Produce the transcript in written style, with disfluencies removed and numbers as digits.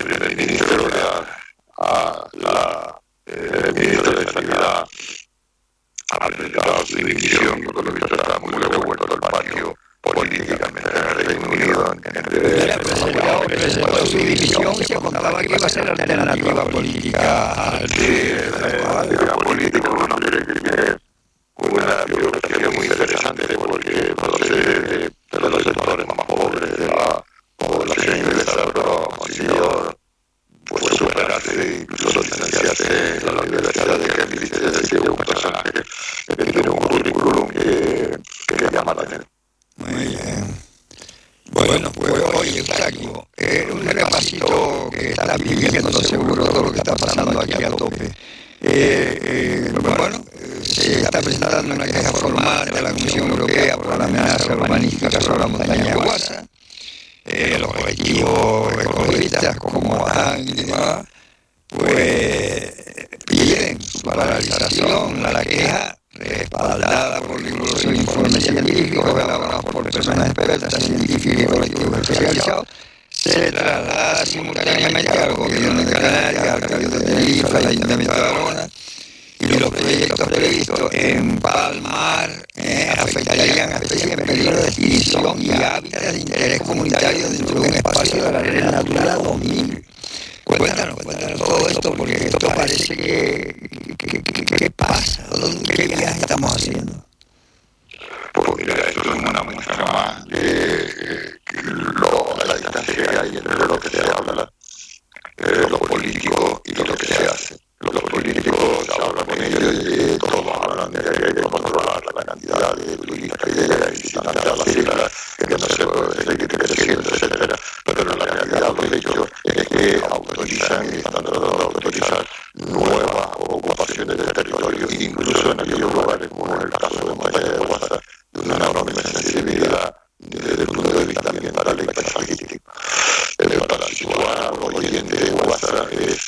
el ministro el ministro de Sanidad ha presentado su dimisión, y por lo visto está muy revuelto el patio políticamente en el Reino Unido. Presentó su dimisión y se contaba que iba a ser alternativa política. Sí, la política, un hombre que tiene una biografía muy interesante, porque de los sectores más pobres de la población inglesa, pero consiguió superarse, incluso licenciarse en la Universidad de Cambridge. Es decir, un personaje que tiene un currículum que llama la atención. Muy bien. Bueno, pues oye, Eustaquio, un repasito que está viviendo seguro todo lo que está pasando aquí a tope. Se está presentando una queja formal de la Comisión Europea por la amenaza urbanística sobre la montaña de Guasa. Los colectivos ecologistas como AN y demás, pues piden su paralización, la queja respaldada por rigurosos informes científicos elaborados por personas expertas, científicos y colectivos especializados, se traslada simultáneamente al gobierno de Canarias, al Cabildo de Tenerife, al Ayuntamiento de Aragona, y los proyectos previstos en Palmar afectarían a especies en peligro de extinción y hábitats de interés comunitario dentro de un espacio de la Red Natura 2000. Cuéntanos todo esto, porque esto parece que pasa. ¿Qué viaje estamos haciendo? Pues mira, esto es una muestra más de la distancia que hay entre lo que se habla, lo político, y lo que se hace. Los políticos hablan con ellos y todos hablan de que hay que controlar la cantidad de turistas que llegan y visitan a las islas, que no se puede seguir creciendo, etcétera. Pero la realidad, los hechos, es que autorizan y están tratando de autorizar nuevas ocupaciones del territorio, incluso en aquellos lugares, como en el caso de Montaña de Guasa, de una enorme sensibilidad desde el punto de vista ambiental y paisajístico. Para situar a los oyentes, Guasa es